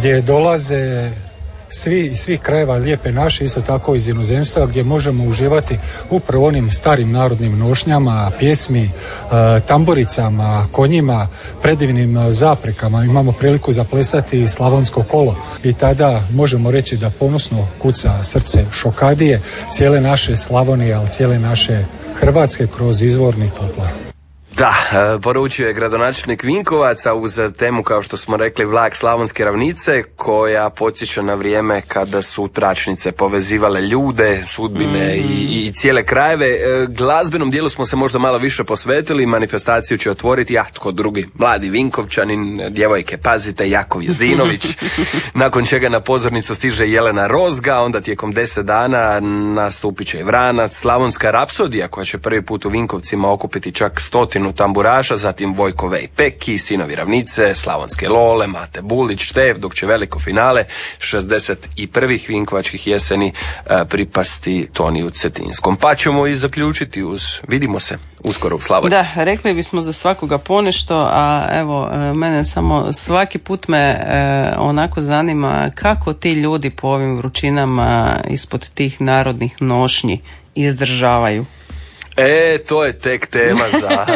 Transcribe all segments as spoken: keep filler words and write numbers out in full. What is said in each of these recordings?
gdje dolaze svi iz svih krajeva Lijepe naše, isto tako iz inozemstva, gdje možemo uživati upravo onim starim narodnim nošnjama, pjesmi, tamburicama, konjima, predivnim zaprekama. Imamo priliku zaplesati slavonsko kolo i tada možemo reći da ponosno kuca srce Šokadije, cijele naše Slavonije, ali cijele naše Hrvatske kroz izvorni folklor. Da, poručio je gradonačelnik Vinkovaca uz temu, kao što smo rekli, Vlak Slavonske ravnice, koja podsjeća na vrijeme kada su tračnice povezivale ljude, sudbine mm-hmm. i, i cijele krajeve. Glazbenom dijelu smo se možda malo više posvetili, manifestaciju će otvoriti, ja, tko drugi, mladi Vinkovčanin, djevojke, pazite, Jakov Jezinović, nakon čega na pozornicu stiže Jelena Rozga, onda tijekom deset dana nastupit će i Vranac, Slavonska rapsodija, koja će prvi put u Vinkovcima okupiti čak stotinu tamburaša, zatim Vojko Vej Peki, Sinovi ravnice, Slavonske Lole, Mate Bulić, Štev, dok će veliko finale šezdeset prvih vinkovačkih jeseni e, pripasti Toniju Cetinskom. Pa ćemo i zaključiti uz vidimo se uskoro u Slavoniji. Da, rekli bismo za svakoga ponešto, a evo, mene samo svaki put me e, onako zanima kako ti ljudi po ovim vrućinama ispod tih narodnih nošnji izdržavaju. E, to je tek tema za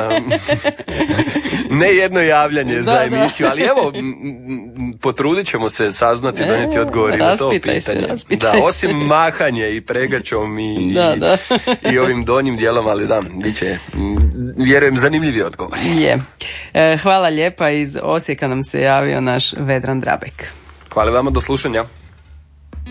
ne jedno javljanje da, za emisiju, da. Ali evo, potrudit ćemo se saznati, donijeti odgovor na to pitanje. Se, da, osim mahanje i pregačom i, da, da. i ovim donjim dijelom, ali da, bit će, vjerujem, zanimljivi odgovor. Je. E, hvala lijepa, iz Osijeka nam se javio naš Vedran Drabek. Hvala vama, do slušanja.